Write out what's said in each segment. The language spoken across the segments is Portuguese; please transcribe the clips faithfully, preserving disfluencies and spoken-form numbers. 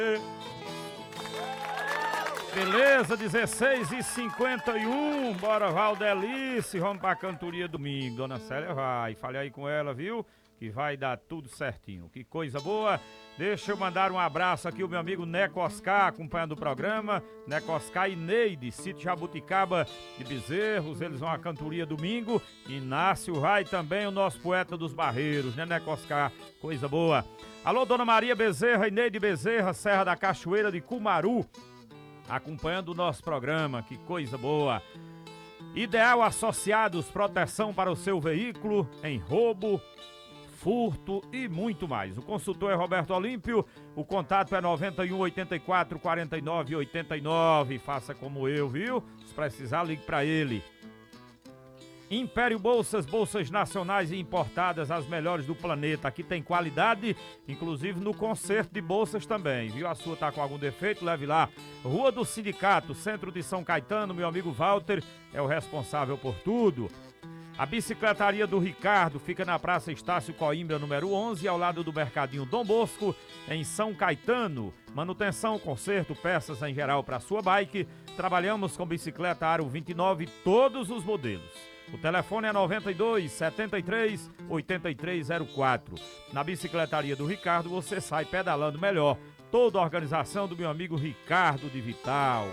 Beleza, dezesseis e cinquenta e um, bora Valdelice, vamos pra cantoria domingo. Dona Célia vai, fale aí com ela, viu? Que vai dar tudo certinho, que coisa boa. Deixa eu mandar um abraço aqui, o meu amigo Neco Oscar, acompanhando o programa. Neco Oscar e Neide, sítio Jabuticaba de Bezerros, eles vão à cantoria domingo. Inácio vai também, o nosso poeta dos Barreiros, né, Neco Oscar? Coisa boa. Alô, Dona Maria Bezerra e Neide Bezerra, Serra da Cachoeira de Cumaru, acompanhando o nosso programa, que coisa boa. Ideal Associados, proteção para o seu veículo em roubo, furto e muito mais. O consultor é Roberto Olímpio, o contato é noventa e um, oitenta e quatro, quarenta e nove, oitenta e nove. Faça como eu, viu? Se precisar, ligue para ele. Império Bolsas, bolsas nacionais e importadas, as melhores do planeta. Aqui tem qualidade, inclusive no conserto de bolsas também, viu? A sua tá com algum defeito, leve lá. Rua do Sindicato, centro de São Caetano, meu amigo Walter é o responsável por tudo. A bicicletaria do Ricardo fica na Praça Estácio Coimbra, número onze, ao lado do Mercadinho Dom Bosco, em São Caetano. Manutenção, conserto, peças em geral para sua bike. Trabalhamos com bicicleta Aro vinte e nove, todos os modelos. O telefone é noventa e dois, setenta e três, oitenta e três zero quatro. Na bicicletaria do Ricardo você sai pedalando melhor. Toda a organização do meu amigo Ricardo de Vital.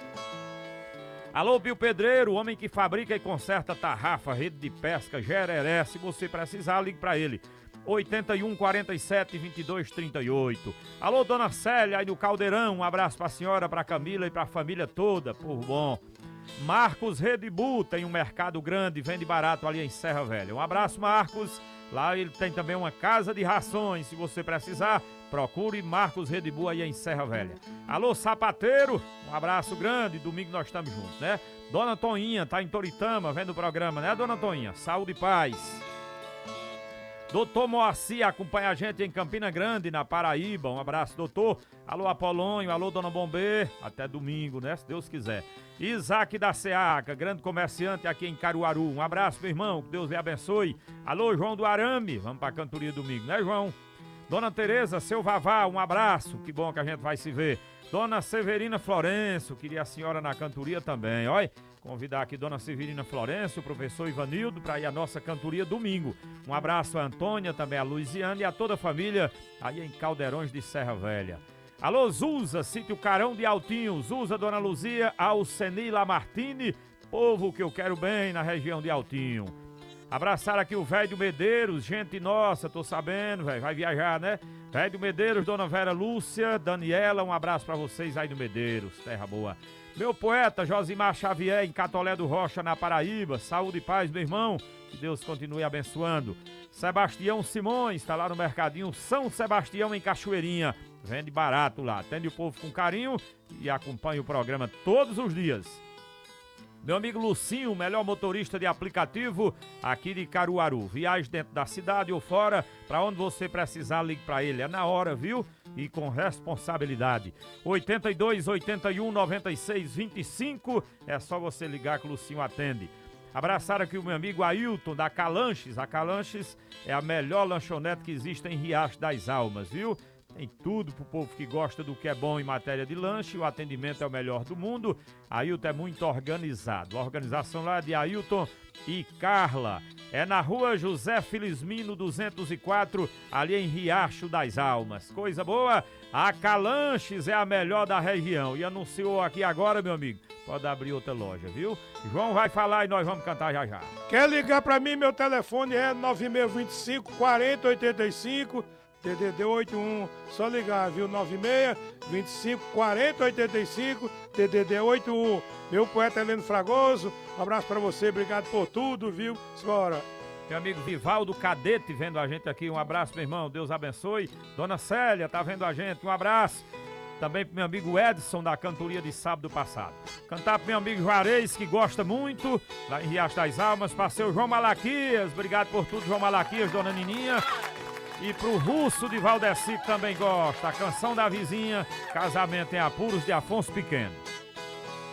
Alô, Pio Pedreiro, o homem que fabrica e conserta tarrafa, rede de pesca, gereré. Se você precisar, ligue para ele. oitenta e um, quarenta e sete, vinte e dois, trinta e oito. Alô, Dona Célia, aí do Caldeirão. Um abraço pra senhora, pra Camila e pra família toda. Por bom. Marcos Redibu tem um mercado grande, vende barato ali em Serra Velha. Um abraço, Marcos. Lá ele tem também uma casa de rações. Se você precisar, procure Marcos Redibu aí em Serra Velha. Alô, sapateiro, um abraço grande. Domingo nós estamos juntos, né? Dona Toinha tá em Toritama vendo o programa, né, Dona Toinha? Saúde e paz. Doutor Moacir acompanha a gente em Campina Grande, na Paraíba. Um abraço, doutor. Alô, Apolônio. Alô, Dona Bombê. Até domingo, né? Se Deus quiser. Isaac da Seaca, grande comerciante aqui em Caruaru. Um abraço, meu irmão. Que Deus lhe abençoe. Alô, João do Arame. Vamos pra cantoria domingo, né, João? Dona Tereza, seu Vavá, um abraço. Que bom que a gente vai se ver. Dona Severina Florencio, queria a senhora na cantoria também, olha. Convidar aqui Dona Severina Florencio, o professor Ivanildo, para ir à nossa cantoria domingo. Um abraço a Antônia, também a Luiziane e a toda a família aí em Caldeirões de Serra Velha. Alô, Zusa, sítio Carão de Altinho. Zusa, Dona Luzia, Alceni Lamartine, povo que eu quero bem na região de Altinho. Abraçar aqui o velho do Medeiros, gente nossa, tô sabendo, velho, vai viajar, né? Velho do Medeiros, Dona Vera Lúcia, Daniela, um abraço pra vocês aí do Medeiros, terra boa. Meu poeta Josimar Xavier, em Catolé do Rocha, na Paraíba, saúde e paz, meu irmão, que Deus continue abençoando. Sebastião Simões, tá lá no Mercadinho São Sebastião, em Cachoeirinha, vende barato lá, atende o povo com carinho e acompanha o programa todos os dias. Meu amigo Lucinho, o melhor motorista de aplicativo aqui de Caruaru. Viagem dentro da cidade ou fora, para onde você precisar, ligue para ele. É na hora, viu? E com responsabilidade. oitenta e dois, oitenta e um, noventa e seis, vinte e cinco. É só você ligar que o Lucinho atende. Abraçar aqui o meu amigo Ailton, da Calanches. A Calanches é a melhor lanchonete que existe em Riacho das Almas, viu? Tem tudo pro povo que gosta do que é bom em matéria de lanche, o atendimento é o melhor do mundo. Ailton é muito organizado. A organização lá é de Ailton e Carla. É na rua José Felizmino duzentos e quatro, ali em Riacho das Almas. Coisa boa, a Calanches é a melhor da região. E anunciou aqui agora, meu amigo, pode abrir outra loja, viu? João vai falar e nós vamos cantar já já. Quer ligar pra mim? Meu telefone é nove seis dois cinco, quarenta, oitenta e cinco. D D D oitenta e um, só ligar, viu? nove seis dois cinco, quarenta, oitenta e cinco, D D D oitenta e um. Meu poeta Heleno Fragoso, um abraço pra você, obrigado por tudo, viu? Senhora. Meu amigo Vivaldo Cadete vendo a gente aqui, um abraço, meu irmão, Deus abençoe. Dona Célia tá vendo a gente, um abraço. Também pro meu amigo Edson, da cantoria de sábado passado. Cantar pro meu amigo Juarez, que gosta muito, lá em Riacho das Almas. Passei o João Malaquias, obrigado por tudo, João Malaquias, Dona Nininha. E pro Russo de Valdeci, que também gosta. A canção da vizinha, Casamento em Apuros, de Afonso Pequeno.